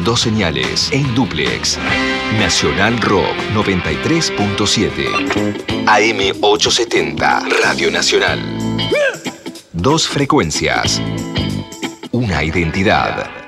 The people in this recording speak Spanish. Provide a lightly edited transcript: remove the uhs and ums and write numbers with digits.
Dos señales en dúplex. Nacional Rock 93.7. AM 870. Radio Nacional. Dos frecuencias. Una identidad.